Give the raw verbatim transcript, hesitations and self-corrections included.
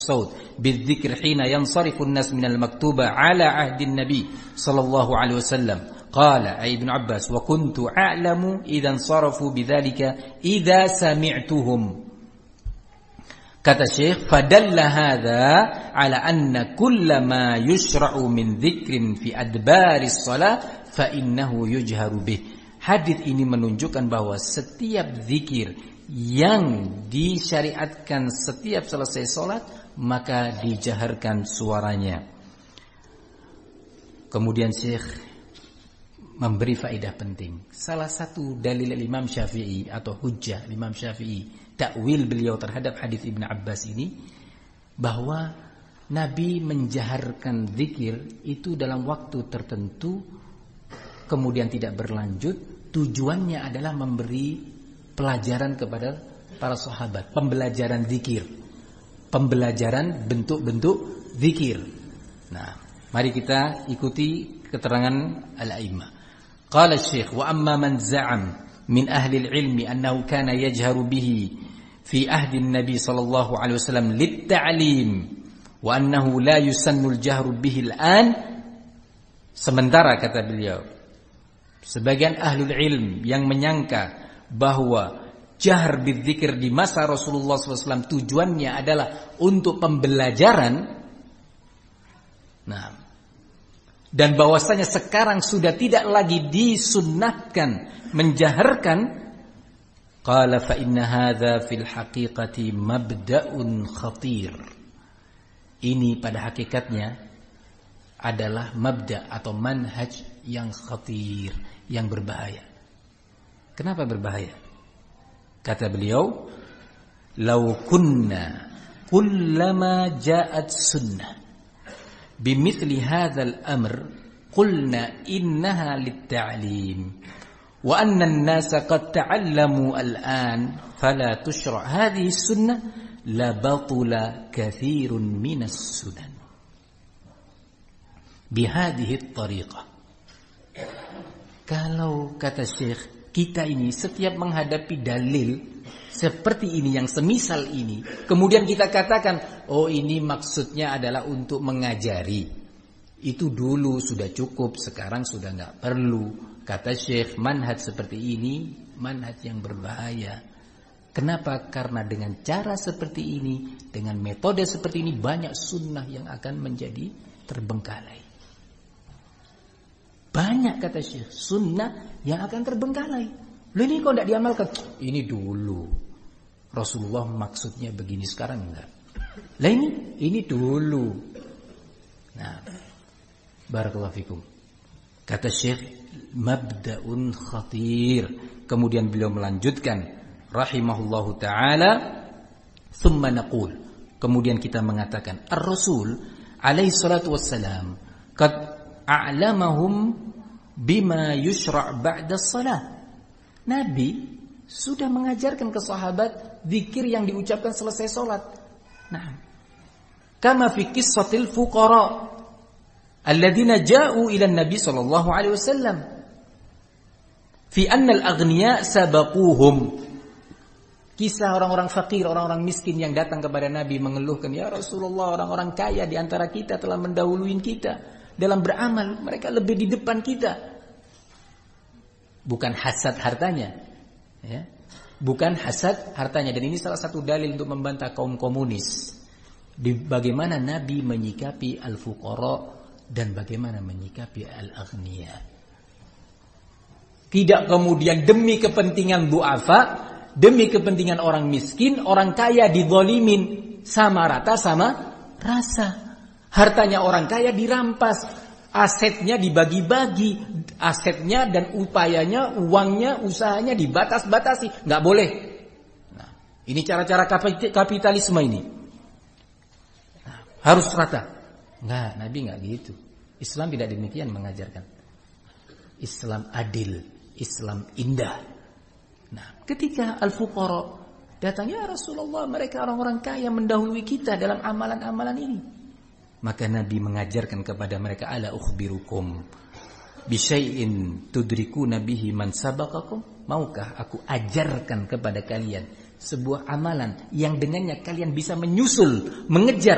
الصوت بالذكر حين ينصرف الناس من المكتوبة على عهد النبي صلى الله عليه وسلم قال أي ابن عباس وكنت أعلم إذا انصرفوا بذلك إذا سمعتهم. Kata Syekh, fadalla hadza ala anna kulla ma yushra'u min dzikrin fi adbaris shalah fa innahu yujharu bih. Hadis ini menunjukkan bahwa setiap zikir yang disyariatkan setiap selesai sholat maka dijaharkan suaranya. Kemudian Syekh memberi faedah penting. Salah satu dalil Imam Syafi'i atau hujjah Imam Syafi'i, takwil beliau terhadap hadis Ibn Abbas ini, bahwa Nabi menjaharkan zikir itu dalam waktu tertentu kemudian tidak berlanjut. Tujuannya adalah memberi pelajaran kepada para sahabat, pembelajaran zikir, pembelajaran bentuk-bentuk zikir. Nah, mari kita ikuti keterangan al-a'immah. Qala Syekh wa amma man za'am min ahli al-ilmi annahu kana yajharu bihi fi ahdi an-nabi sallallahu alaihi wasallam lit-ta'lim wa annahu la yusannu al-jahru bihi al-an. Sementara kata beliau, sebagian ahlul ilm yang menyangka bahwa jahr bidzikir di masa Rasulullah shallallahu alaihi wasallam tujuannya adalah untuk pembelajaran. Nah, dan bahwasanya sekarang sudah tidak lagi disunnahkan menjaharkan. Qala fa inna hadza fil haqiqati mabda'un khatir. Ini pada hakikatnya adalah mabda' atau manhaj yang khatir, yang berbahaya. Kenapa berbahaya? Kata beliau, "Lau kunna kullama ja'at sunnah bimithli hadzal amr qulna innaha lit-ta'lim wa anna an-nasa qad ta'allamu al-an fala tushra' hadhihi sunnah la batula katsirun minas sunan bihadhihi at-tariqah." Kalau kata Syekh, kita ini setiap menghadapi dalil seperti ini yang semisal ini, kemudian kita katakan, oh ini maksudnya adalah untuk mengajari, itu dulu sudah cukup, sekarang sudah nggak perlu. Kata Syekh, manhaj seperti ini manhaj yang berbahaya. Kenapa? Karena dengan cara seperti ini, dengan metode seperti ini, banyak sunnah yang akan menjadi terbengkalai. Banyak kata Syekh sunnah yang akan terbengkalai. Loh ini kok tidak diamalkan? Ini dulu Rasulullah maksudnya begini, sekarang enggak. Lah ini ini dulu. Nah, barakallahu fikum. Kata Syekh, mabda'un khatir. Kemudian beliau melanjutkan rahimahullahu taala, thumma naqul. Kemudian kita mengatakan, ar-Rasul alaihi salatu wassalam qad a'lamahum bima yushra' ba'da shalah. Nabi sudah mengajarkan ke sahabat zikir yang diucapkan selesai salat. Nah, kama fi qissatil fuqara alladziina ja'u ila an-nabi sallallahu alaihi wasallam fi anna al-aghniya sabaquhum. Kisah orang-orang fakir, orang-orang miskin yang datang kepada Nabi mengeluhkan, ya Rasulullah, orang-orang kaya di antara kita telah mendahului kita dalam beramal, mereka lebih di depan kita. Bukan hasad hartanya, ya. Bukan hasad hartanya. Dan ini salah satu dalil untuk membantah kaum komunis di bagaimana Nabi menyikapi al-fuqara dan bagaimana menyikapi al-aghniya. Tidak kemudian demi kepentingan du'afa, demi kepentingan orang miskin, orang kaya dizalimin, sama rata sama rasa. Hartanya orang kaya dirampas, asetnya dibagi-bagi, asetnya dan upayanya, uangnya, usahanya dibatas-batasi, nggak boleh. Nah, ini cara-cara kapitalisme ini. Nah, harus rata. Nggak, Nabi nggak gitu. Islam tidak demikian mengajarkan. Islam adil, Islam indah. Nah, ketika al-fuqara datang, ya Rasulullah, mereka orang-orang kaya mendahului kita dalam amalan-amalan ini. Maka Nabi mengajarkan kepada mereka, ala ukhbirukum bisyai'in tudrikuna bihi man sabaqakum. Maukah aku ajarkan kepada kalian sebuah amalan yang dengannya kalian bisa menyusul, mengejar